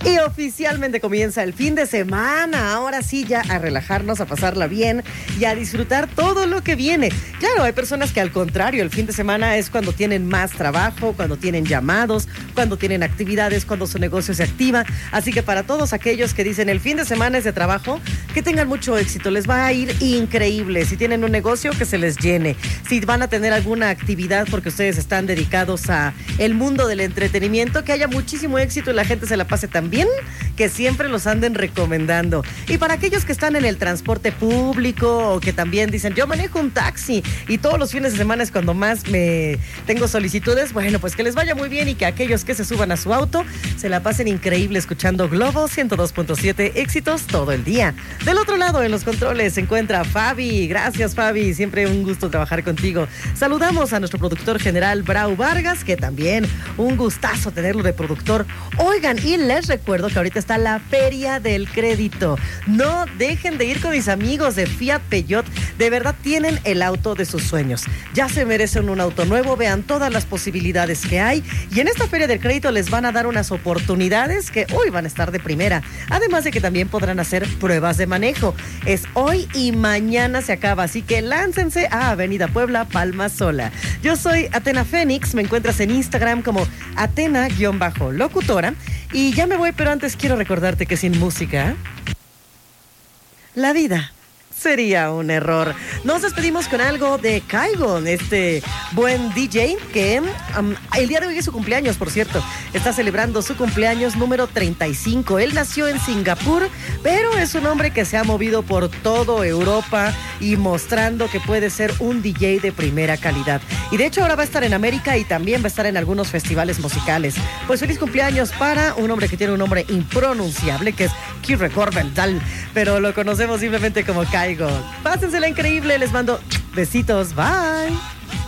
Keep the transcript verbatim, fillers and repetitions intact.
Y oficialmente comienza el fin de semana. Ahora sí, ya a relajarnos, a pasarla bien y a disfrutar todo lo que viene. Claro, hay personas que al contrario, el fin de semana es cuando tienen más trabajo, cuando tienen llamados, cuando tienen actividades, cuando su negocio se activa. Así que para todos aquellos que dicen el fin de semana es de trabajo, que tengan mucho éxito. Les va a ir increíble. Si tienen un negocio, que se les llene. Si van a tener alguna actividad porque ustedes están dedicados a el mundo del entretenimiento, que haya muchísimo éxito y la gente se la pase tan bien que siempre los anden recomendando. Y para aquellos que están en el transporte público o que también dicen yo manejo un taxi y todos los fines de semana es cuando más me tengo solicitudes, bueno, pues que les vaya muy bien y que aquellos que se suban a su auto se la pasen increíble escuchando Globo ciento dos punto siete, éxitos todo el día. Del otro lado en los controles se encuentra Fabi. Gracias, Fabi, siempre un gusto trabajar contigo. Saludamos a nuestro productor general Brau Vargas, que también un gustazo tenerlo de productor. Oigan, y les recuerdo que ahorita está la Feria del Crédito. No dejen de ir con mis amigos de Fiat Peugeot. De verdad tienen el auto de sus sueños. Ya se merecen un auto nuevo. Vean todas las posibilidades que hay. Y en esta Feria del Crédito les van a dar unas oportunidades que hoy van a estar de primera. Además de que también podrán hacer pruebas de manejo. Es hoy y mañana se acaba. Así que láncense a Avenida Puebla, Palma Sola. Yo soy Atena Fénix. Me encuentras en Instagram como Atena-locutora. Y ya me voy, pero antes quiero recordarte que sin música, la vida sería un error. Nos despedimos con algo de Kygo, este buen D J que um, el día de hoy es su cumpleaños, por cierto. Está celebrando su cumpleaños número treinta y cinco. Él nació en Singapur, pero es un hombre que se ha movido por toda Europa y mostrando que puede ser un D J de primera calidad. Y de hecho ahora va a estar en América y también va a estar en algunos festivales musicales. Pues feliz cumpleaños para un hombre que tiene un nombre impronunciable, que es Kire Corbental, pero lo conocemos simplemente como Kygo. Pásensela increíble, les mando besitos, bye.